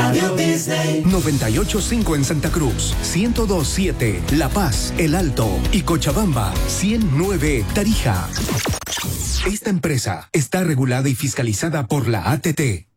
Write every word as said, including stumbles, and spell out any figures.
Radio Disney. noventa y ocho punto cinco en Santa Cruz, ciento dos punto siete La Paz, El Alto y Cochabamba, ciento nueve Tarija. Esta empresa está regulada y fiscalizada por la A T T.